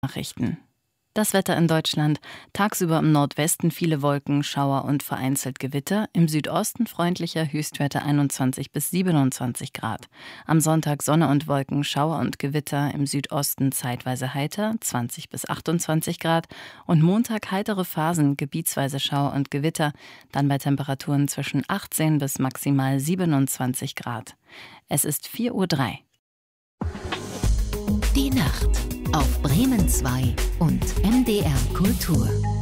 Nachrichten. Das Wetter in Deutschland. Tagsüber im Nordwesten viele Wolken, Schauer und vereinzelt Gewitter. Im Südosten freundlicher, Höchstwerte 21 bis 27 Grad. Am Sonntag Sonne und Wolken, Schauer und Gewitter. Im Südosten zeitweise heiter, 20 bis 28 Grad. Und Montag heitere Phasen, gebietsweise Schauer und Gewitter. Dann bei Temperaturen zwischen 18 bis maximal 27 Grad. Es ist 4:03 Uhr. Die Nacht auf Bremen 2 und MDR Kultur.